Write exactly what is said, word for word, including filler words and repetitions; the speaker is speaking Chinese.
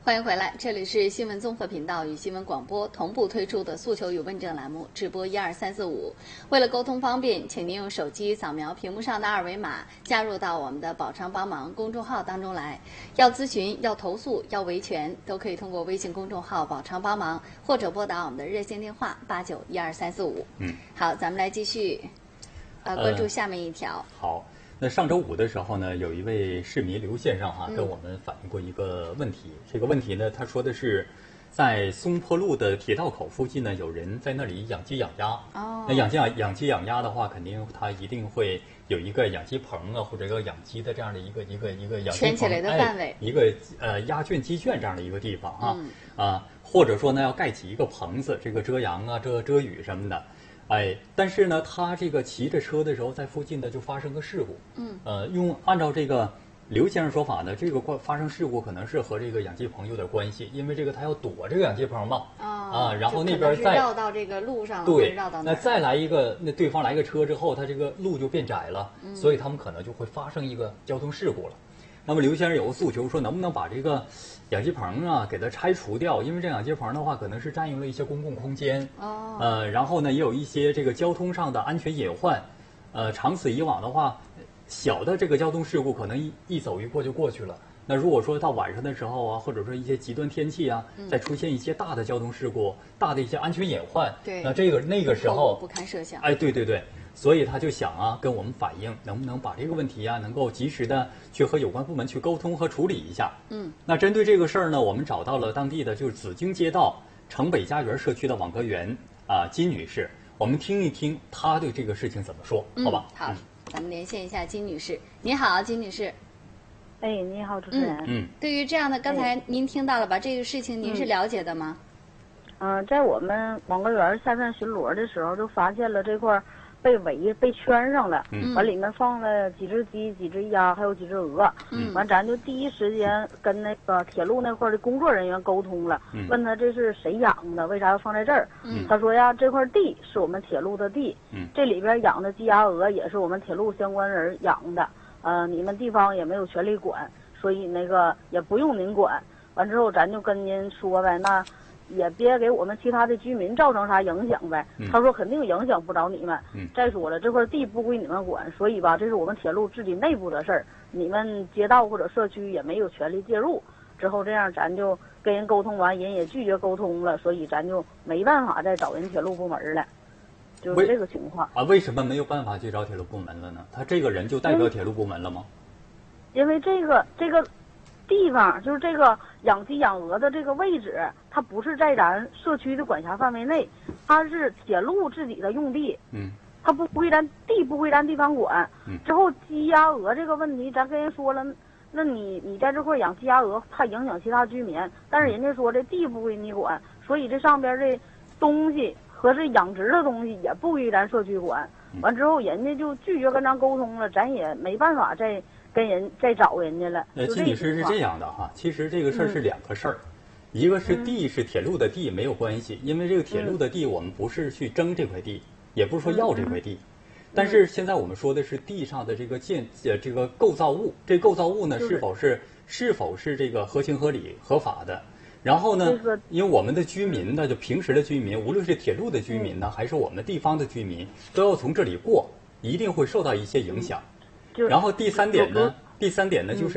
欢迎回来，这里是新闻综合频道与新闻广播同步推出的诉求与问政栏目，直播一二三四五。为了沟通方便，请您用手机扫描屏幕上的二维码，加入到我们的宝昌帮忙公众号当中来。要咨询、要投诉、要维权，都可以通过微信公众号宝昌帮忙，或者拨打我们的热线电话八九一二三四五。嗯，好，咱们来继续，呃，关注下面一条。 呃、好。那上周五的时候呢，有一位市民刘先生哈、啊、跟我们反映过一个问题。嗯、这个问题呢，他说的是，在松坡路的铁道口附近呢，有人在那里养鸡养鸭。哦。那养鸡养养鸡养鸭的话，肯定他一定会有一个养鸡棚啊，或者一个养鸡的这样的一个一个一个养鸡棚圈起来的范围， 哎、一个呃鸭圈鸡圈这样的一个地方啊、嗯、啊，或者说呢要盖起一个棚子，这个遮阳啊、遮遮雨什么的。哎，但是呢，他这个骑着车的时候，在附近呢就发生个事故。嗯。呃，用按照这个刘先生说法呢，这个发生事故可能是和这个养鸡棚有点关系，因为这个他要躲这个养鸡棚嘛。哦、啊。然后那边再绕到这个路上了， 对， 绕到那再来一个，那对方来个车之后，他这个路就变窄了，嗯、所以他们可能就会发生一个交通事故了。那么刘先生有个诉求说，能不能把这个养鸡棚啊给它拆除掉？因为这养鸡棚的话，可能是占用了一些公共空间。哦。呃，然后呢，也有一些这个交通上的安全隐患。呃，长此以往的话，小的这个交通事故可能一一走一过就过去了。那如果说到晚上的时候啊，或者说一些极端天气啊，嗯、再出现一些大的交通事故、大的一些安全隐患， 对， 那这个那个时候不堪设想。 哎，对对对。所以他就想啊，跟我们反映，能不能把这个问题啊，能够及时的去和有关部门去沟通和处理一下。嗯，那针对这个事儿呢，我们找到了当地的就是紫荆街道城北家园社区的网格员啊金女士，我们听一听她对这个事情怎么说， 嗯、 好吧？ 好，嗯、咱们连线一下金女士。你好，金女士。 哎，你好，主持人。 嗯， 对于这样的，刚才您听到了吧？这个事情您是了解的吗？ 嗯、呃，在我们网格员下站巡逻的时候，就发现了这块被围被圈上了，嗯，完里面放了几只鸡、几只鸭，还有几只鹅，嗯，完咱就第一时间跟那个铁路那块的工作人员沟通了，嗯，问他这是谁养的，为啥要放在这儿？嗯，他说呀，这块地是我们铁路的地，嗯，这里边养的鸡鸭鹅也是我们铁路相关人养的，呃，你们地方也没有权利管，所以那个也不用您管。完之后咱就跟您说呗，那也别给我们其他的居民造成啥影响呗。嗯、他说肯定影响不着你们。嗯、再说了，这块地不归你们管，所以吧，这是我们铁路自己内部的事儿，你们街道或者社区也没有权利介入。之后这样，咱就跟人沟通完，人也拒绝沟通了，所以咱就没办法再找人铁路部门了，就是这个情况。 啊，为什么没有办法去找铁路部门了呢？他这个人就代表铁路部门了吗？ 因为这个这个。地方就是这个养鸡养鹅的这个位置，它不是在咱社区的管辖范围内，它是铁路自己的用地。嗯，它不归咱地不归咱地方管。嗯，之后鸡鸭鹅这个问题，咱跟人说了，那你你在这块养鸡鸭鹅，怕影响其他居民，但是人家说这地不归你管，所以这上边这东西和这养殖的东西也不归咱社区管。完之后，人家就拒绝跟咱沟通了，咱也没办法再跟人再找人家了。 呃，金女士是这样的哈，其实这个事儿是两个事儿，嗯、一个是地是铁路的地没有关系，因为这个铁路的地我们不是去争这块地，嗯、也不是说要这块地，嗯、但是现在我们说的是地上的这个建呃这个构造物，这构造物呢是否是是否是这个合情合理合法的？然后呢，因为我们的居民呢，就平时的居民，无论是铁路的居民呢，还是我们地方的居民，都要从这里过，一定会受到一些影响。然后第三点呢，第三点呢就是。